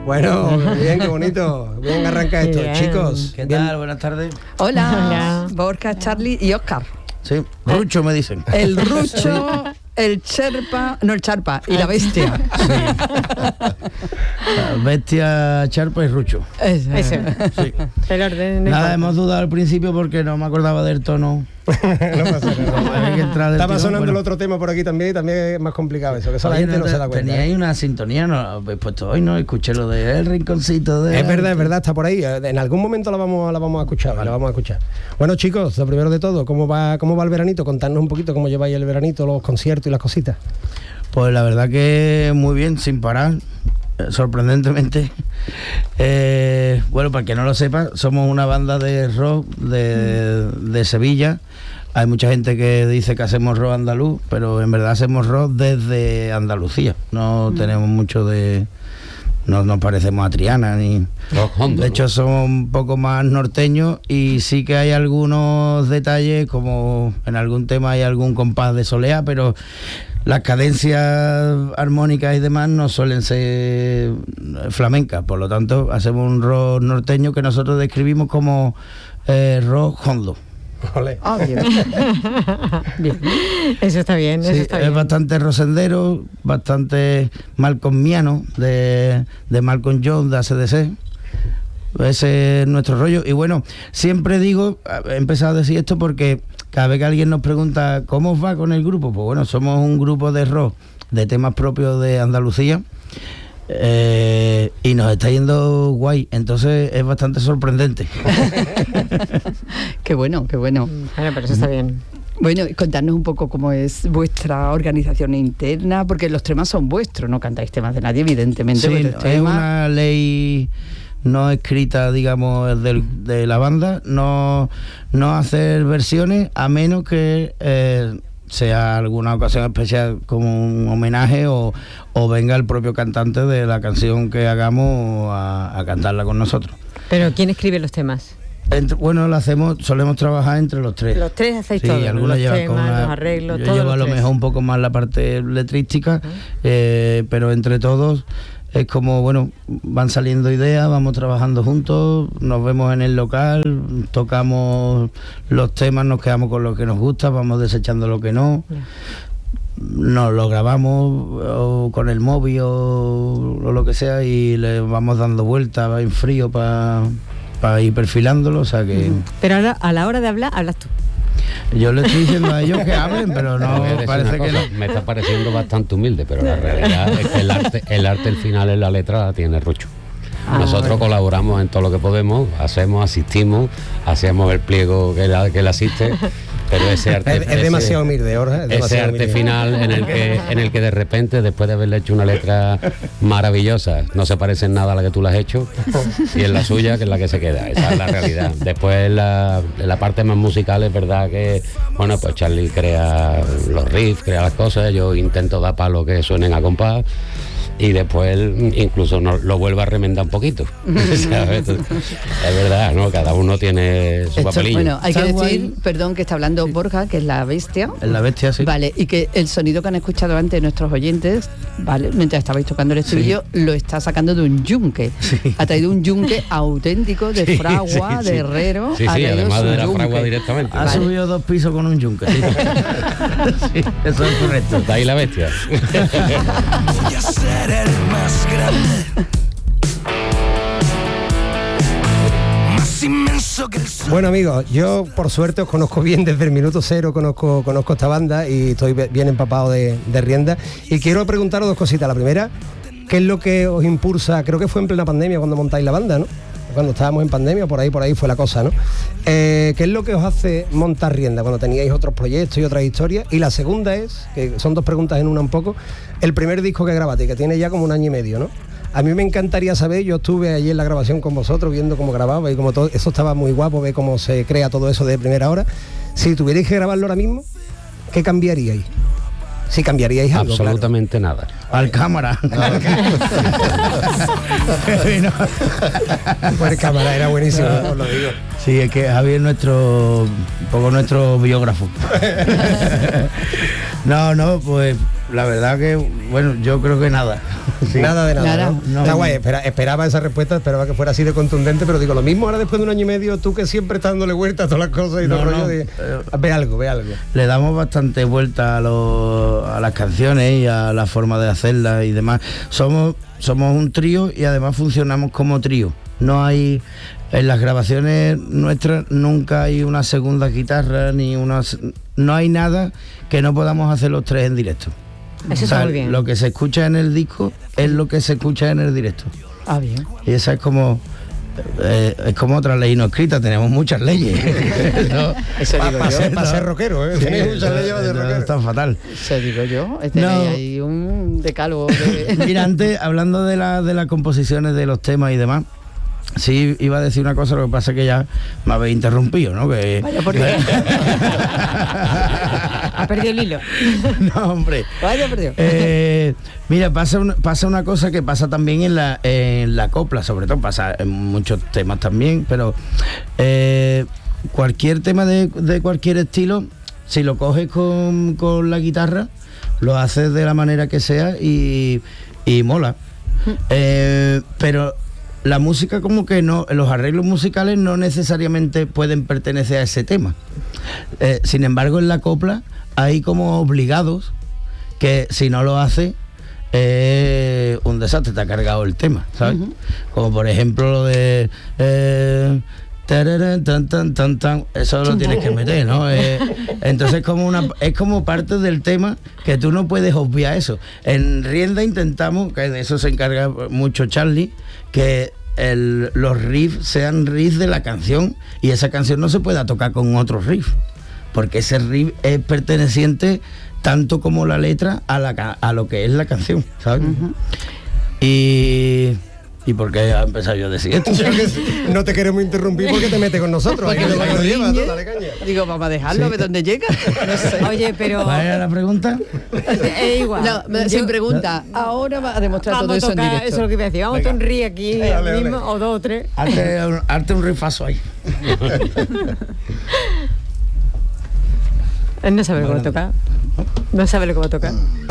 Bueno, bien, qué bonito. Bien arranca esto. Bien. Chicos. ¿Qué bien. tal? Buenas tardes. Hola, Borja, Charlie y Óscar. Sí, Rucho me dicen. El Rucho, el Cherpa, no el Charpa, y la bestia. Bestia, Charpa y Rucho. Eso. Sí. El orden. Nada, hemos dudado al principio porque no me acordaba del tono. No pasa nada. Hay que entrar del Estaba tirón, sonando bueno. el otro tema por aquí también, y también es más complicado eso, que eso la Oye, gente no se da cuenta. Teníais una sintonía, no la habéis puesto hoy, ¿no? Escuché lo de El Rinconcito de... Es verdad, está por ahí. En algún momento la vamos a escuchar, Vale. la vamos a escuchar. Bueno, chicos, lo primero de todo, ¿cómo va el veranito? Contadnos un poquito cómo lleváis el veranito, los conciertos y las cositas. Pues la verdad que muy bien, sin parar, sorprendentemente. Bueno, para que no lo sepa, somos una banda de rock de Sevilla. Hay mucha gente que dice que hacemos rock andaluz, pero en verdad hacemos rock desde Andalucía. No tenemos mucho de... No nos parecemos a Triana ni... De hecho somos un poco más norteños y sí que hay algunos detalles, como en algún tema hay algún compás de soleá, pero las cadencias armónicas y demás no suelen ser flamencas. Por lo tanto, hacemos un rock norteño que nosotros describimos como rock hondo. Ole. Ah, bien. Bien. Eso está bien, eso Sí, está es bien. bastante rosendero, bastante malcolmiano de Malcolm Jones, de AC/DC. Ese es nuestro rollo. Y bueno, siempre digo, he empezado a decir esto porque cada vez que alguien nos pregunta cómo os va con el grupo, pues bueno, somos un grupo de rock de temas propios de Andalucía. Y nos está yendo guay, entonces es bastante sorprendente. Qué bueno, qué bueno. Bueno, pero eso está bien. Bueno, y contarnos un poco cómo es vuestra organización interna, porque los temas son vuestros, no cantáis temas de nadie, evidentemente. Sí, pero el es tema- una ley no escrita, digamos, de la banda, no hacer versiones a menos que sea alguna ocasión especial como un homenaje o venga el propio cantante de la canción que hagamos a cantarla con nosotros. Pero ¿quién escribe los temas? Bueno, solemos trabajar entre los tres. Los tres hacéis Sí, todo, algunos los llevan temas, con los arreglos, yo todos llevo los a lo tres. mejor un poco más la parte letrística, pero entre todos es como, bueno, van saliendo ideas, vamos trabajando juntos, nos vemos en el local, tocamos los temas, nos quedamos con lo que nos gusta, vamos desechando lo que no. Nos lo grabamos o con el móvil o lo que sea y le vamos dando vueltas en frío para ir perfilándolo, o sea que Pero ahora, a la hora de hablar, hablas tú. yo le estoy diciendo a ellos que hablen, pero Te voy a no decir parece una que no. cosa, me está pareciendo bastante humilde, pero la realidad es que el arte al final en la letra la tiene Rucho. Nosotros colaboramos en todo lo que podemos, asistimos, hacemos el pliego que él asiste, pero ese arte Es demasiado humilde, Borja. ese arte final en el que de repente, después de haberle hecho una letra maravillosa, no se parece en nada a la que tú la has hecho, y es la suya que es la que se queda. Esa es la realidad. Después en la parte más musical es verdad que, bueno, pues Charlie crea los riffs, crea las cosas, yo intento dar palos que suenen a compás, y después él incluso lo vuelve a remendar un poquito. ¿Sabes? Es verdad, ¿no? Cada uno tiene su papelillo. Bueno, hay que Está decir, guay. perdón, que está hablando Borja, que es la bestia. En la bestia, sí. Vale, y que el sonido que han escuchado antes nuestros oyentes, vale, mientras estabais tocando el estribillo, lo está sacando de un yunque. Ha traído un yunque auténtico de fragua, sí, sí. de herrero. Sí, ha sí, traído además su de la yunque. fragua directamente. Ha subido 2 pisos con un yunque. Sí. Sí, eso es correcto. De ahí la bestia. Voy a ser el más grande, más inmenso que el sol. Bueno, amigos, yo por suerte os conozco bien desde el minuto cero, conozco esta banda y estoy bien empapado de rienda. Y quiero preguntaros 2 cositas. La primera, ¿qué es lo que os impulsa? Creo que fue en plena pandemia cuando montáis la banda, ¿no? Cuando estábamos en pandemia, por ahí fue la cosa, ¿no? ¿Qué es lo que os hace montar rienda cuando teníais otros proyectos y otras historias? Y la segunda es, que son 2 preguntas en una un poco, el primer disco que grabaste, que tiene ya como 1 año y medio, ¿no? A mí me encantaría saber, yo estuve allí en la grabación con vosotros, viendo cómo grababa y como todo, eso estaba muy guapo, ver cómo se crea todo eso de primera hora. Si tuvierais que grabarlo ahora mismo, ¿qué cambiaríais? Si cambiaríais algo, Absolutamente nada. Al cámara. Pues el cámara era buenísimo, os lo digo. Sí, es que Javier es un poco nuestro biógrafo. No, pues la verdad que, bueno, yo creo que nada. Sí. Nada de nada. Nada. ¿No? Está guay, esperaba esa respuesta, esperaba que fuera así de contundente, pero digo, lo mismo ahora después de un año y medio, tú que siempre estás dándole vuelta a todas las cosas y todo el rollo, ve algo. Le damos bastante vuelta a las canciones y a la forma de hacerlas y demás. Somos un trío y además funcionamos como trío. No hay, en las grabaciones nuestras nunca hay una segunda guitarra, no hay nada que no podamos hacer los tres en directo. Eso está muy bien. Lo que se escucha en el disco es lo que se escucha en el directo. Ah, bien. Y esa es como otra ley no escrita, tenemos muchas leyes. ¿No? Eso digo yo. Para ser rockero, ¿eh? Sí, Tienes muchas leyes de rockero. Es tan fatal. Eso digo yo. No. Hay un decálogo de... Mira, antes, hablando de las composiciones de los temas y demás, sí, iba a decir una cosa, lo que pasa es que ya me habéis interrumpido, ¿no? Que... Vaya por Dios. Ha perdido el hilo. No, hombre. Vaya por Dios. Mira, pasa una cosa que pasa también en la copla, sobre todo pasa en muchos temas también, pero cualquier tema de cualquier estilo, si lo coges con la guitarra, lo haces de la manera que sea y mola. Pero la música como que no, los arreglos musicales no necesariamente pueden pertenecer a ese tema. Sin embargo, en la copla hay como obligados que si no lo hace un desastre, te ha cargado el tema, ¿sabes? Como por ejemplo lo de tararán, tan, tan, tan, tan, eso lo tienes que meter, ¿no? Entonces es como parte del tema que tú no puedes obviar eso. En Rienda intentamos, que de eso se encarga mucho Charlie, que los riffs sean riffs de la canción y esa canción no se pueda tocar con otro riff, porque ese riff es perteneciente tanto como la letra a lo que es la canción, ¿sabes? ¿Y por qué ha empezado yo a decir esto? No te queremos interrumpir porque te metes con nosotros. Ahí Porque lo lleva, tú, dale caña. Digo, vamos a dejarlo, a ver dónde llega. No sé. Oye, pero... ¿Cuál era la pregunta? Es igual. No, sin pregunta. Ahora va a demostrar todo Vamos a eso en tocar, directo. eso es lo que iba a decir. Vamos a Venga. sonreír aquí Dale, mismo, dale. o dos o tres. Hazte un rifazo ahí. Él no sabe lo que va a tocar. No sabe lo que va a tocar.